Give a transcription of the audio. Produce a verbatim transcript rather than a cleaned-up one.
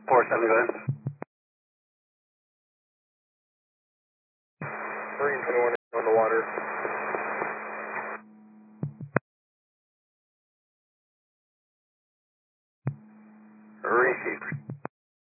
four seven, go ahead. Marine twenty-one on the water. Receive.